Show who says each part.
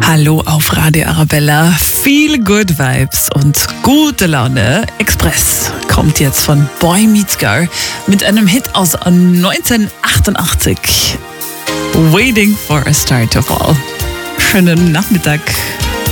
Speaker 1: Hallo auf Radio Arabella. Feel good vibes und gute Laune Express kommt jetzt von Boy Meets Girl mit einem Hit aus 1988. Waiting for a Star to Fall. Schönen Nachmittag.